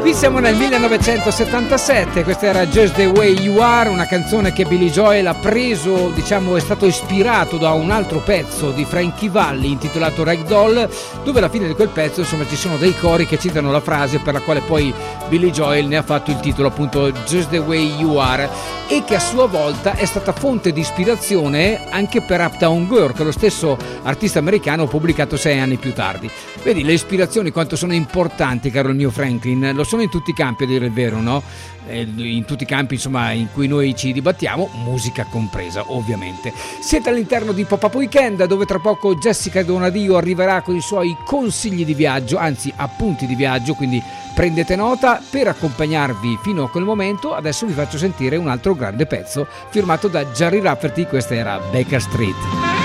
Siamo nel 1977, questa era Just the Way You Are, una canzone che Billy Joel ha preso, diciamo è stato ispirato da un altro pezzo di Frankie Valli intitolato Ragdoll, dove alla fine di quel pezzo insomma ci sono dei cori che citano la frase per la quale poi Billy Joel ne ha fatto il titolo appunto Just the Way You Are, e che a sua volta è stata fonte di ispirazione anche per Uptown Girl, che lo stesso artista americano ha pubblicato 6 anni più tardi. Vedi le ispirazioni quanto sono importanti, caro il mio Franklin, lo sono in tutti i campi a dire il vero, no? In tutti i campi insomma in cui noi ci dibattiamo, musica compresa ovviamente. Siete all'interno di Pop-Up Weekend, dove tra poco Jessica Donadio arriverà con i suoi consigli di viaggio, anzi appunti di viaggio, quindi prendete nota. Per accompagnarvi fino a quel momento adesso vi faccio sentire un altro grande pezzo firmato da Gerry Rafferty, questa era Baker Street.